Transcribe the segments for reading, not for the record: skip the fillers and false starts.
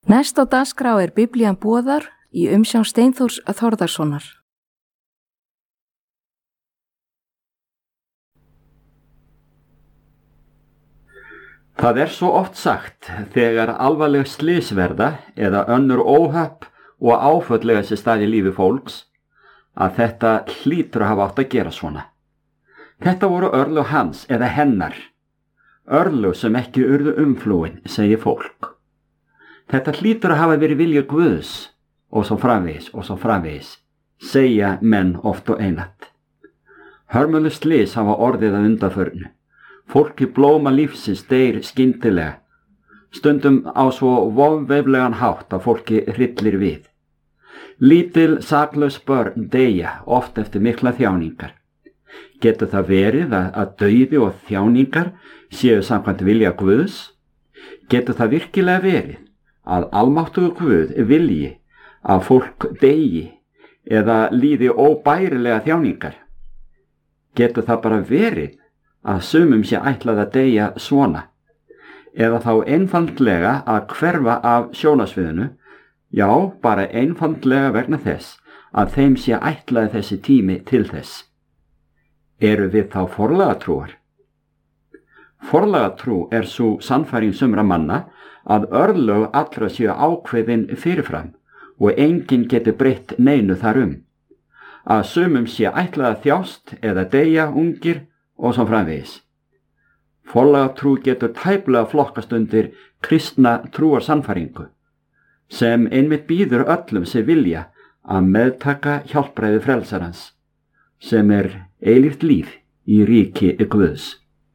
Næst á dagskrá Biblían boðar í umsjón Steinþórs Þórðarsonar. Það svo oft sagt þegar alvarleg slys verða eða önnur óhöpp og áfölllega sér stað í lífi fólks að þetta hlýtur að hafa átt að gera svona. Þetta voru örlög hans eða hennar, örlög sem ekki urðu umflúin, segir fólk. Þetta hlýtur að hafa verið vilja Guðs og svo framvegis, segja menn oft og einatt. Hörmuleg slys hafa orðið að undanförnu. Fólki blóma lífsins deyr skyndilega, stundum á svo vofveiflegan hátt að fólki hryllir við. Lítil saklaus börn deyja oft eftir mikla þjáningar. Getur það verið að dauði og þjáningar séu samkvæmt vilja Guðs? Getur það virkilega verið að almáttugur Guð vilji að fólk deyi eða líði óbærilega þjáningar? Getur það bara verið að sumum sé ætlað að deyja svona, eða þá einfaldlega að hverfa af sjónasviðinu, já, bara einfaldlega vegna þess að þeim sé ætlað þessi tími til þess. Eru við þá forlagatrúar? Forlagatrú sú sannfæring sumra manna að örlög allra séu ákveðin fyrirfram og enginn geti breytt neinu þarum, að sumum sé ætlað að þjást eða deyja ungir og svo framvegis. Forlagatrú getur tæplega flokkast undir kristna trúarsannfæringu, sem einmitt býður öllum sem vilja að meðtaka hjálpræði frelsarans, sem eilíft líf í ríki Guðs.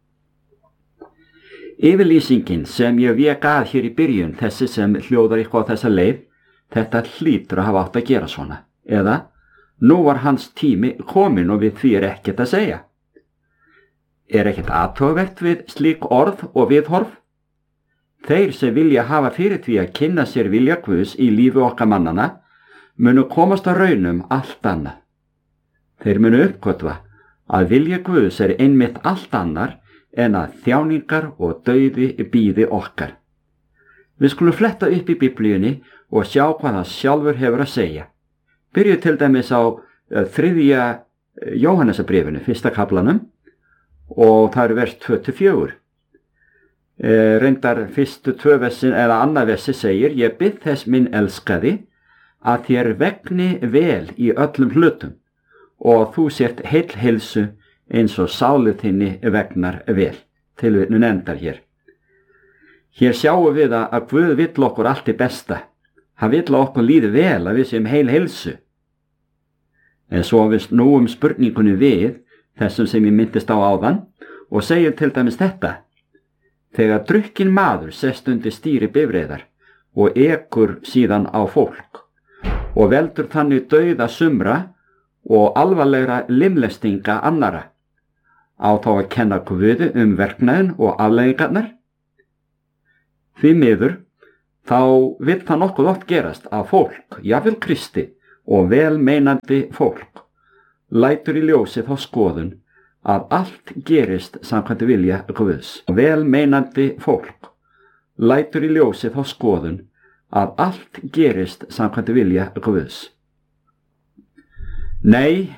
Yfirlýsingin sem ég vék að hér í byrjun, þessi sem hljóðar eitthvað á þessa leið, þetta hlýtur að hafa átt að gera svona, eða nú var hans tími kominn og við því ekkert að segja. Ekkert athugavert við slík orð og viðhorf? Þeir sem vilja hafa fyrir því að kynna sér vilja Guðs í lífi okkar mannana munu komast að raunum allt annað. Þeir munu uppgötva að vilja Guðs einmitt allt annar en að þjáningar og dauði bíði okkar. Við skulum fletta upp í Biblíunni og sjá hvað það sjálfur hefur að segja. Byrjuð til dæmis á 3. Jóhannesarbréfinu, 1. kaflanum, og það vers 2-4. Reyndar fyrstu 2 versin eða annað versi segir: Ég bið þess minn elskaði að þér vegni vel í öllum hlutum og þú sért heill heilsu eins og sálu þinni vegnar vel. Tilvitnun endar hér. Hér sjáum við að Guð vill okkur allt í besta. Hann vill að okkur líði vel, að við séum heil heilsu. En svo við snúum spurningunni við þessum sem ég myndist á áðan og segir til dæmis þetta: Þegar drukkinn maður sest undir stýri bifreiðar og ekur síðan á fólk og veldur þannig dauða sumra og alvarlegra limlestinga annara, á þá að kenna Guði verknaðinn og afleiðingarnar? Því miður, þá vill það nokkuð oft gerast að fólk, jafnvel Kristi og velmeinandi fólk, lætur í ljósi þá skoðun að allt gerist samkvæmt vilja Guðs. Velmeinandi fólk lætur í ljósi þá skoðun að allt gerist samkvæmt vilja Guðs. Nei,